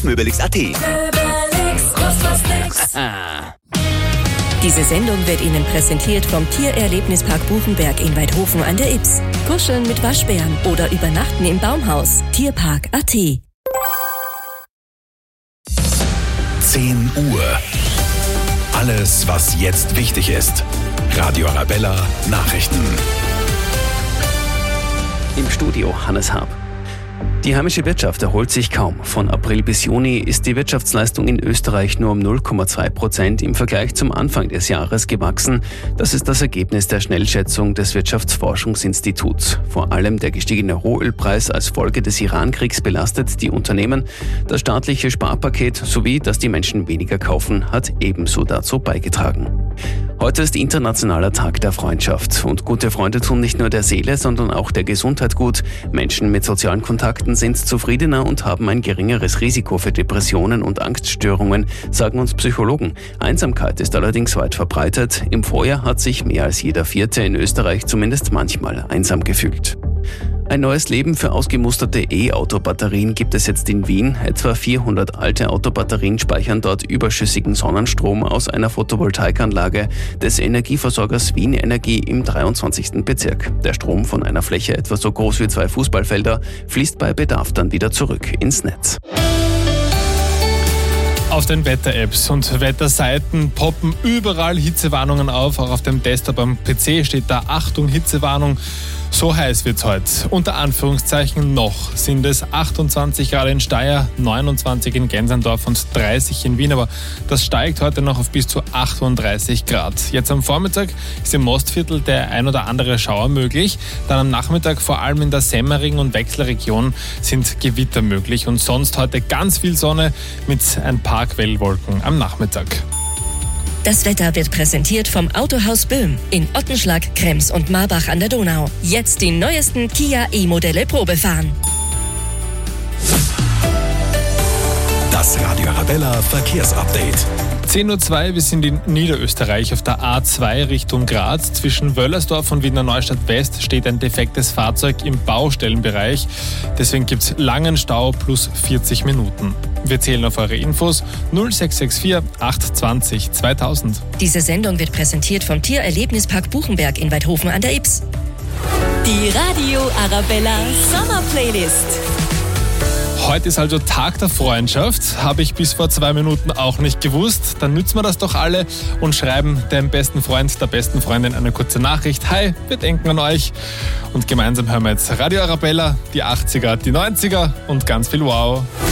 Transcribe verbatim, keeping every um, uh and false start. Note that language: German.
Möbelix Punkt at. Möbelix, kostet fast nix. Diese Sendung wird Ihnen präsentiert vom Tiererlebnispark Buchenberg in Weidhofen an der Ybbs. Kuscheln mit Waschbären oder übernachten im Baumhaus. Tierpark Punkt at. zehn Uhr. Alles, was jetzt wichtig ist. Radio Arabella Nachrichten. Im Studio Hannes Hab. Die heimische Wirtschaft erholt sich kaum. Von April bis Juni ist die Wirtschaftsleistung in Österreich nur um null Komma zwei Prozent im Vergleich zum Anfang des Jahres gewachsen. Das ist das Ergebnis der Schnellschätzung des Wirtschaftsforschungsinstituts. Vor allem der gestiegene Rohölpreis als Folge des Iran-Kriegs belastet die Unternehmen. Das staatliche Sparpaket sowie, dass die Menschen weniger kaufen, hat ebenso dazu beigetragen. Heute ist Internationaler Tag der Freundschaft. Und gute Freunde tun nicht nur der Seele, sondern auch der Gesundheit gut. Menschen mit sozialen Kontakten sind zufriedener und haben ein geringeres Risiko für Depressionen und Angststörungen, sagen uns Psychologen. Einsamkeit ist allerdings weit verbreitet. Im Vorjahr hat sich mehr als jeder Vierte in Österreich zumindest manchmal einsam gefühlt. Ein neues Leben für ausgemusterte E-Auto-Batterien gibt es jetzt in Wien. Etwa vierhundert alte Autobatterien speichern dort überschüssigen Sonnenstrom aus einer Photovoltaikanlage des Energieversorgers Wien Energie im dreiundzwanzigsten Bezirk. Der Strom von einer Fläche etwa so groß wie zwei Fußballfelder fließt bei Bedarf dann wieder zurück ins Netz. Auf den Wetter-Apps und Wetterseiten poppen überall Hitzewarnungen auf. Auch auf dem Desktop am P C steht da Achtung, Hitzewarnung. So heiß wird's heute. Unter Anführungszeichen noch sind es achtundzwanzig Grad in Steyr, neunundzwanzig in Gensendorf und dreißig in Wien. Aber das steigt heute noch auf bis zu achtunddreißig Grad. Jetzt am Vormittag ist im Mostviertel der ein oder andere Schauer möglich. Dann am Nachmittag vor allem in der Semmering- und Wechselregion sind Gewitter möglich. Und sonst heute ganz viel Sonne mit ein paar Quellwolken am Nachmittag. Das Wetter wird präsentiert vom Autohaus Böhm in Ottenschlag, Krems und Marbach an der Donau. Jetzt die neuesten Kia E-Modelle Probefahren. Das Radio Arabella Verkehrsupdate. zehn Uhr zwei, wir sind in Niederösterreich auf der A zwei Richtung Graz. Zwischen Wöllersdorf und Wiener Neustadt West steht ein defektes Fahrzeug im Baustellenbereich. Deswegen gibt es langen Stau plus vierzig Minuten. Wir zählen auf eure Infos null sechs sechs vier acht zwanzig zweitausend. Diese Sendung wird präsentiert vom Tiererlebnispark Buchenberg in Weidhofen an der Ybbs. Die Radio Arabella Summer Playlist. Heute ist also Tag der Freundschaft, habe ich bis vor zwei Minuten auch nicht gewusst. Dann nützen wir das doch alle und schreiben dem besten Freund, der besten Freundin eine kurze Nachricht. Hi, wir denken an euch. Und gemeinsam hören wir jetzt Radio Arabella, die achtziger, die neunziger und ganz viel Wow.